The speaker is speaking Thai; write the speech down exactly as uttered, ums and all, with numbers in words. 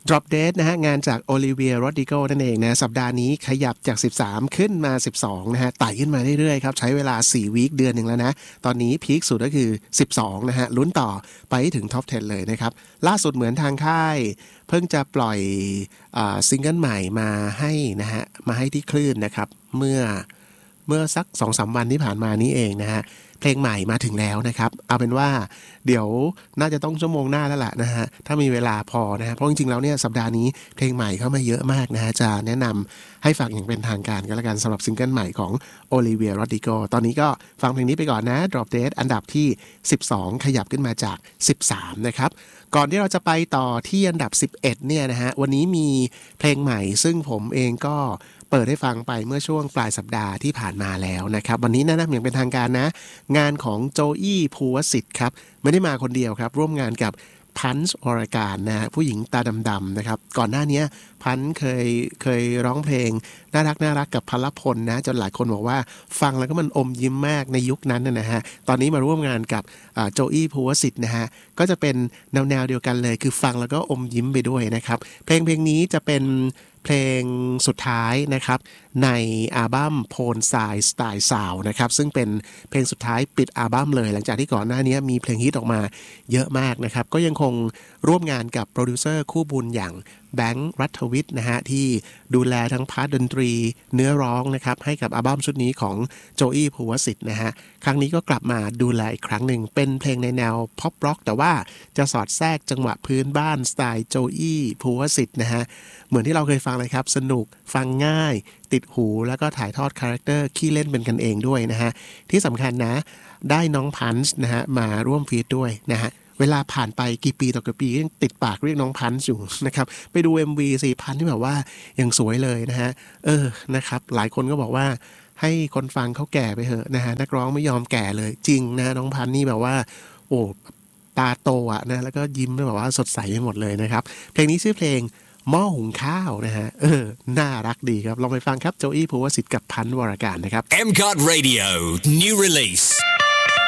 Drop Dead นะฮะงานจากโอลิเวียโรดริโกนั่นเองนะสัปดาห์นี้ขยับจากสิบสามขึ้นมาสิบสองนะฮะไต่ขึ้นมาเรื่อยๆครับใช้เวลาสี่วีคเดือนนึงแล้วนะตอนนี้พีคสุดก็คือสิบสองนะฮะลุ้นต่อไปถึงท็อปสิบเลยนะครับล่าสุดเหมือนทางค่ายเพิ่งจะปล่อยอ่าซิงเกิลใหม่มาให้นะฮะมาให้ที่คลื่นนะครับเมื่อเมื่อสัก สองถึงสาม วันที่ผ่านมานี้เองนะฮะเพลงใหม่มาถึงแล้วนะครับเอาเป็นว่าเดี๋ยวน่าจะต้องชั่วโมงหน้าแล้วล่ะนะฮะถ้ามีเวลาพอนะฮะเพราะจริงๆแล้วเนี่ยสัปดาห์นี้เพลงใหม่เข้ามาเยอะมากนะฮะจะแนะนำให้ฟังอย่างเป็นทางการกันละกันสำหรับซิงเกิลใหม่ของโอลิเวียโรดริโกตอนนี้ก็ฟังเพลงนี้ไปก่อนนะ Drop Dead อันดับที่สิบสองขยับขึ้นมาจากสิบสามนะครับก่อนที่เราจะไปต่อที่อันดับสิบเอ็ดเนี่ยนะฮะวันนี้มีเพลงใหม่ซึ่งผมเองก็เปิดให้ฟังไปเมื่อช่วงปลายสัปดาห์ที่ผ่านมาแล้วนะครับวันนี้แนะนำอย่างเป็นทางการนะงานของโจอี้ภูวสิทธิ์ครับไม่ได้มาคนเดียวครับร่วมงานกับพันซ์วรการนะฮะผู้หญิงตาดำๆนะครับก่อนหน้านี้พันซ์เคยเคยร้องเพลงน่ารักน่ารักกับพลพลนะจนหลายคนบอกว่าฟังแล้วก็มันอมยิ้มมากในยุคนั้นนะฮะตอนนี้มาร่วมงานกับโจอี้ภูวสิทธิ์นะฮะก็จะเป็นแนวแนวเดียวกันเลยคือฟังแล้วก็อมยิ้มไปด้วยนะครับเพลงเพลงนี้จะเป็นเพลงสุดท้ายนะครับในอัลบั้มโพนทรายสไตล์ซาวนะครับซึ่งเป็นเพลงสุดท้ายปิดอัลบั้มเลยหลังจากที่ก่อนหน้านี้มีเพลงฮิตออกมาเยอะมากนะครับก็ยังคงร่วมงานกับโปรดิวเซอร์คู่บุญอย่างแบงค์รัฐวิทย์นะฮะที่ดูแลทั้งพาร์ทดนตรีเนื้อร้องนะครับให้กับอัลบั้มชุดนี้ของโจอี้ภูวสิทธิ์นะฮะครั้งนี้ก็กลับมาดูแลอีกครั้งหนึ่งเป็นเพลงในแนวพ็อปร็อกแต่ว่าจะสอดแทรกจังหวะพื้นบ้านสไตล์โจอี้ภูวสิทธิ์นะฮะเหมือนที่เราเคยฟังเลยครับสนุกฟังง่ายติดหูแล้วก็ถ่ายทอดคาแรคเตอร์ขี้เล่นเป็นกันเองด้วยนะฮะที่สำคัญนะได้น้องพันซ์นะฮะมาร่วมฟีดด้วยนะฮะเวลาผ่านไปกี่ปีต่อกี่ปียังติดปากเรียกน้องพันซ์อยู่นะครับไปดู เอ็ม วี สี่พันที่แบบว่ายังสวยเลยนะฮะเออนะครับหลายคนก็บอกว่าให้คนฟังเขาแก่ไปเถอะนะฮะนักร้องไม่ยอมแก่เลยจริงนะน้องพันธ์นี่แบบว่าโอ้ตาโตอ่ะนะแล้วก็ยิ้มแบบว่าสดใสไปหมดเลยนะครับเพลงนี้ชื่อเพลงหม้อหุงข้าวนะฮะเออน่ารักดีครับลองไปฟังครับโจอี้ภูวสิทธิ์กับพันธ์วรการนะครับเอ็ม ซี โอ ที Radio New Release